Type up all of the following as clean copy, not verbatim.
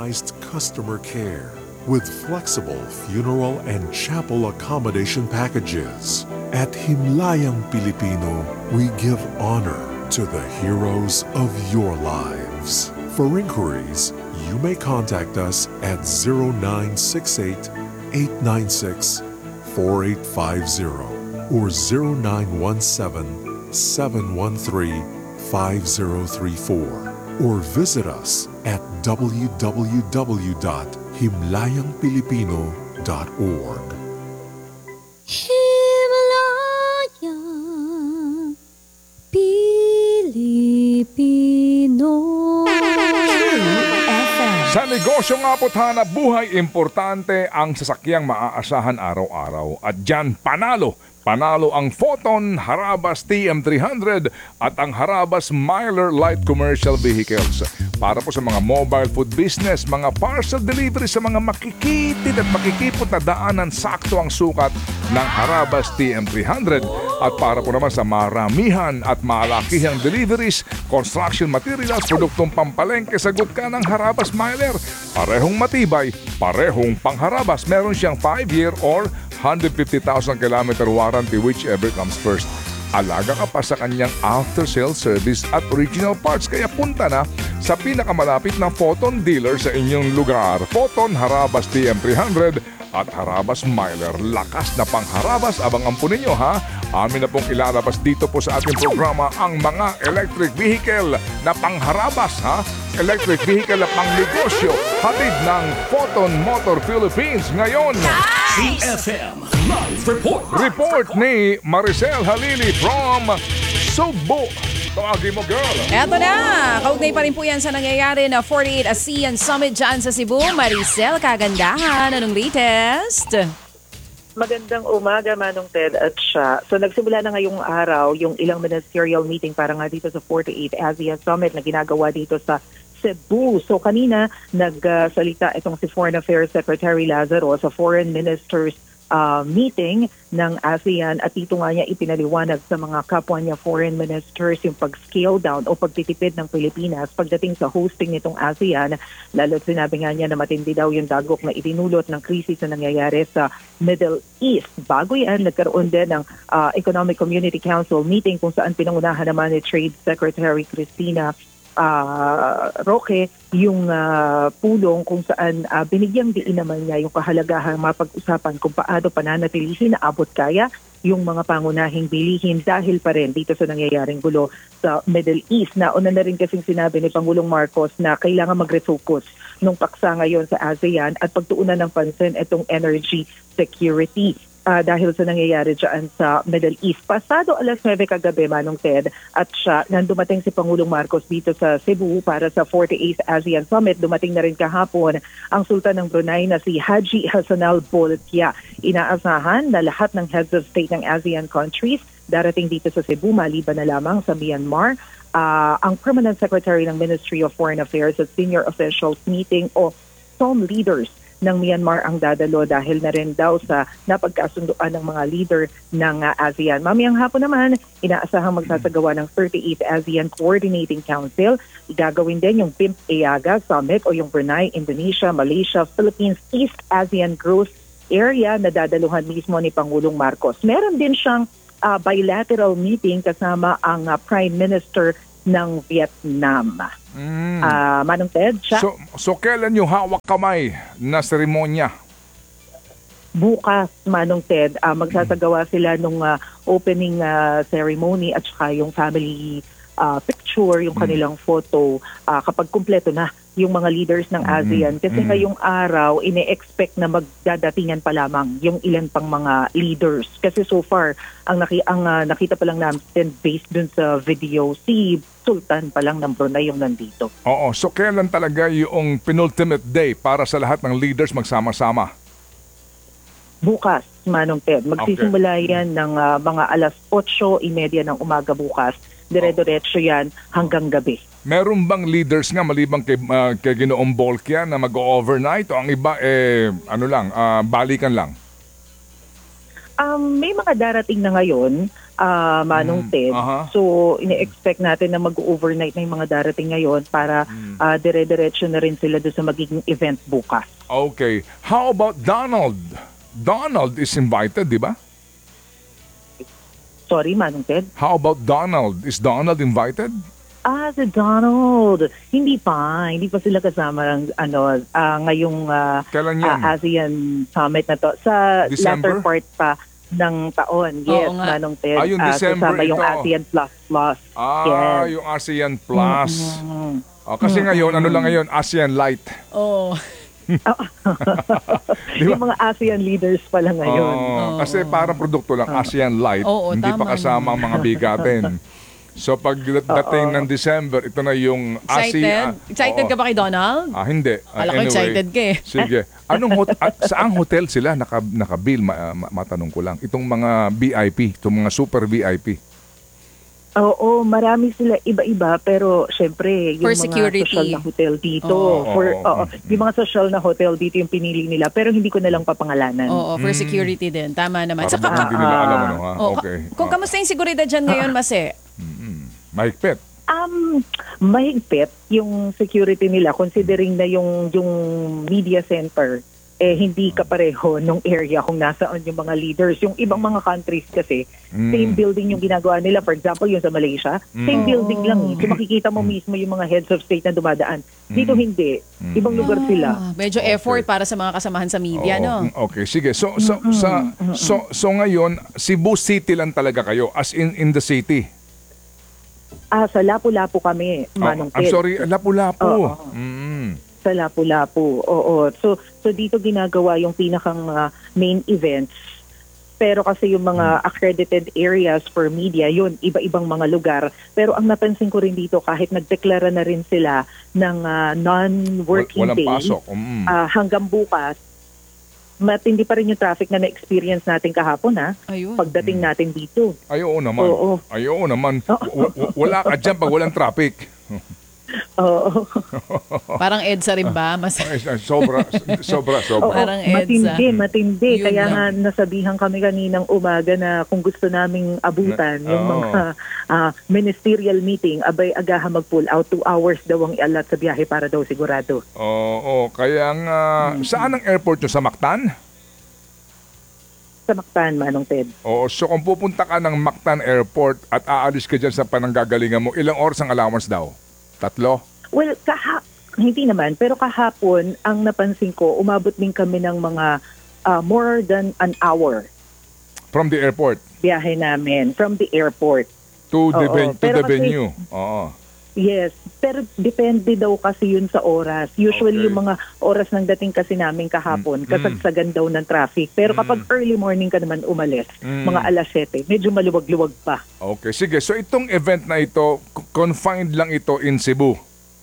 customized customer care with flexible funeral and chapel accommodation packages. At Himlayang Pilipino, we give honor to the heroes of your lives. For inquiries, you may contact us at 0968-896-4850 or 0917-713-5034 or visit us at www.himlayangpilipino.org. Himlayang Pilipino. Sa negosyo nga po hanap buhay, importante ang sasakyang maaasahan araw-araw. At dyan, panalo! Panalo ang Photon Harabas TM300 at ang Harabas Miler Light Commercial Vehicles. Para po sa mga mobile food business, mga parcel delivery sa mga makikitid at makikipot na daanan, sakto ang sukat ng Harabas TM300. At para po naman sa maramihan at malakihang deliveries, construction materials, produktong pampalengke, sagot ka ng Harabas Miler. Parehong matibay, parehong pangharabas. Meron siyang 5-year or 150,000 kilometer warranty, whichever comes first. Alaga ka pa sa kanyang after-sale service at original parts, kaya punta na sa pinakamalapit na Photon dealer sa inyong lugar. Photon Harabas TM300 at Harabas Miler. Lakas na pangharabas, abangan po ninyo ha. Amin na pong ilalabas dito po sa ating programa ang mga electric vehicle na pangharabas ha. Electric vehicle na pangnegosyo, hatid ng Photon Motor Philippines ngayon. CFM Live Report. Report ni Maricel Halili from Subo. Tawagin mo, girl. Eto na, kaugnay pa rin po yan sa nangyayari na 48 ASEAN Summit dyan sa Cebu. Maricel, kagandahan. Anong latest? Magandang umaga, Manong Ted at siya. So nagsimula na ngayong araw yung ilang ministerial meeting para nga dito sa 48 ASEAN Summit na ginagawa dito sa Cebu. So kanina nagsalita itong si Foreign Affairs Secretary Lazaro sa Foreign Ministers meeting ng ASEAN at dito nga niya ipinaliwanag sa mga kapwa niya foreign ministers yung pag-scale down o pagtitipid ng Pilipinas pagdating sa hosting nitong ASEAN. Lalo sinabi nga niya na matindi daw yung dagok na idinulot ng krisis na nangyayari sa Middle East. Bago yan, nagkaroon din ng Economic Community Council meeting kung saan pinangunahan naman ni Trade Secretary Cristina Roque yung pulong kung saan binigyang diin naman niya yung kahalagahan mapag-usapan kung paano pananatilihin na abot kaya yung mga pangunahing bilihin dahil pa rin dito sa nangyayaring gulo sa Middle East. Nauna na rin kasing sinabi ni Pangulong Marcos na kailangan mag-refocus nung paksa ngayon sa ASEAN at pagtuunan ng pansin itong energy security. Dahil sa nangyayari dyan sa Middle East. Pasado alas 9 kagabi, Manong Ted, at siya, nandumating si Pangulong Marcos dito sa Cebu para sa 48th ASEAN Summit. Dumating na rin kahapon ang Sultan ng Brunei na si Haji Hassanal Bolkiah. Inaasahan na lahat ng heads of state ng ASEAN countries darating dito sa Cebu, maliban na lamang sa Myanmar. Ang Permanent Secretary ng Ministry of Foreign Affairs at Senior Officials Meeting o SOM leaders ng Myanmar ang dadalo dahil na rin daw sa napagkasunduan ng mga leader ng ASEAN. Mamayang hapon naman, inaasahang magsasagawa ng 38th ASEAN Coordinating Council. Gagawin din yung PIMP EAGA Summit o yung Brunei, Indonesia, Malaysia, Philippines, East ASEAN Growth Area na dadaluhan mismo ni Pangulong Marcos. Meron din siyang bilateral meeting kasama ang Prime Minister ng Vietnam. Manong Ted, siya? So kailan yung hawak kamay na seremonya? Bukas, Manong Ted, magsasagawa sila nung opening ceremony at saka yung family picture, yung kanilang photo kapag kumpleto na yung mga leaders ng ASEAN. Kasi ngayong araw, ine-expect na magdadatingan pa lamang yung ilan pang mga leaders. Kasi so far, ang nakita pa lang natin based dun sa video, si Sultan pa lang ng Brunei yung nandito. Oo, so kailan talaga yung penultimate day para sa lahat ng leaders magsama-sama? Bukas, Manong Ted. Magsisimula yan ng mga alas 8:30 ng umaga bukas. Dire-diretso yan hanggang gabi. Meron bang leaders nga maliban kay Ginoong Bolkiah na mag-overnight o ang iba balikan lang? May mga darating na ngayon Manong Ted. So, ine-expect natin na mag-overnight na yung mga darating ngayon para dire-diretso na rin sila doon sa magiging event bukas. Okay. How about Donald? Donald is invited, di ba? Sorry, Manong Ted. How about Donald? Is Donald invited? Si Donald. Hindi pa sila kasama ngayong Kailan yan? ASEAN Summit na to. Sa December? latter part pa ng taon. Yes, Manong Ted. Yung December kasama yung ito. ASEAN Plus. Yes. Yung ASEAN Plus. Kasi ngayon, ano lang ngayon? ASEAN Light. Oh. Yung mga ASEAN leaders pala ngayon. Kasi parang produkto lang, ASEAN Light. Hindi tama pa kasama ang mga bigatin. So pag dating ng December, ito na yung ASEAN. Excited ka ba kay Donald? Hindi. Alam ko excited ka eh. Sige. Saang hotel sila nakabill? Matanong ko lang. Itong mga VIP, itong mga super VIP. Oo, marami sila iba-iba pero syempre yung For mga security. social na hotel dito. Yung mga social na hotel dito yung pinili nila pero hindi ko na lang papangalanan. Oo, for security din. Tama naman. Para hindi nila alam ano ha? Okay. Kung kamusta yung seguridad dyan ngayon, Mase? Mahigpit. Mahigpit yung security nila considering na yung media center hindi kapareho nung area kung nasaan yung mga leaders. Yung ibang mga countries kasi, same building yung ginagawa nila. For example, yung sa Malaysia, same building lang. So makikita mo mismo yung mga heads of state na dumadaan. Dito hindi. Ibang lugar sila. Medyo effort para sa mga kasamahan sa media, no? Okay, sige. So ngayon, Cebu City lang talaga kayo, as in the city. Sa Lapu-Lapu kami, Manong I'm Ted. sorry, Lapu-Lapu. Sa Lapu-Lapu. Oo. So dito ginagawa yung pinakang main events. Pero kasi yung mga accredited areas for media, yun, iba-ibang mga lugar. Pero ang napansin ko rin dito, kahit nagdeklara na rin sila ng non-working Walang day, pasok. hanggang bukas, matindi pa rin yung traffic na na-experience natin kahapon, Ayun. pagdating natin dito. Ayaw naman. Oo. Ayaw naman. Wala ka dyan pag walang traffic. Oo. Parang EDSA rin ba? Sobra. Oo, Parang EDSA. matindi. Yun Kaya lang. nga nasabihan kami kaninang umaga na kung gusto naming abutan yung mga ministerial meeting, abay agahan mag-pull out 2 hours daw ang alat sa biyahe para daw sigurado. Oo. Kaya nga, saan ang airport nyo? Sa Mactan? Sa Mactan, Manong Ted. Oo. So kung pupunta ka ng Mactan Airport at aalis ka dyan sa pananggagalingan mo, ilang oras ang allowance daw? 3? Well, hindi naman. Pero kahapon, ang napansin ko, umabot din kami ng mga more than an hour. From the airport? Biyahe namin. From the airport. To the Pero kasi- venue? Oo. Yes. Pero depende daw kasi yun sa oras. Usually Okay. yung mga oras ng dating kasi namin kahapon, kasagsagan daw ng traffic. Pero kapag early morning ka naman umalis, mga alas 7, medyo maluwag-luwag pa. Okay, sige. So itong event na ito, confined lang ito in Cebu.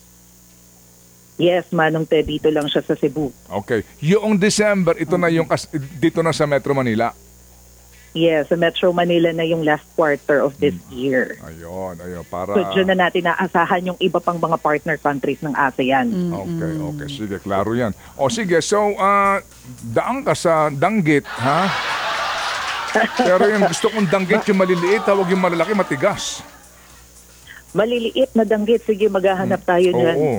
Yes, Manong Ted, dito lang siya sa Cebu. Okay. Yung December, ito na yung dito na sa Metro Manila. Yes, sa Metro Manila na yung last quarter of this year. Ayun, para... So dyan na natin naasahan yung iba pang mga partner countries ng ASEAN. Okay. Sige, klaro yan. O sige, so, daan ka sa Danggit, ha? Pero yung gusto kong Danggit, yung maliliit, huwag yung malalaki, matigas. Maliliit na danggit. Sige, maghahanap tayo dyan. Oo.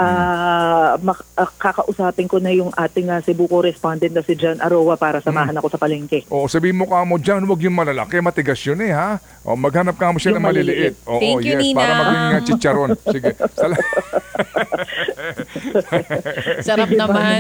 Kakausapin ko na yung ating Cebu correspondent na si John Aroa para samahan ako sa palengke. O, sabihin mo ka mo dyan, huwag yung malalaki, matigas yun ha? O, maghanap ka mo siya Yung ng maliliit. Oo, Thank you, yes, Nina. para maging chicharon. Sige. Sarap naman.